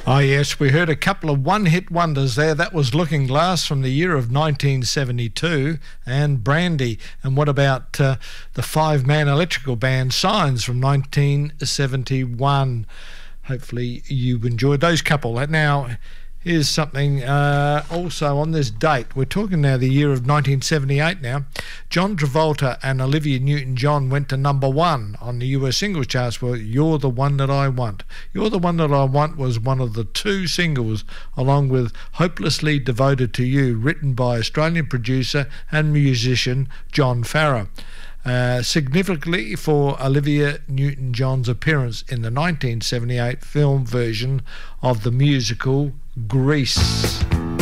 Oh yes, we heard a couple of one-hit wonders there. That was Looking Glass from the year of 1972 and Brandy. And what about the five-man electrical band Signs from 1971? Hopefully you enjoyed those couple. Now, here's something also on this date. We're talking now the year of 1978 now. John Travolta and Olivia Newton-John went to #1 on the US singles charts for You're the One That I Want. You're the One That I Want was one of the two singles, along with Hopelessly Devoted to You, written by Australian producer and musician John Farrar. Significantly for Olivia Newton-John's appearance in the 1978 film version of the musical Grease.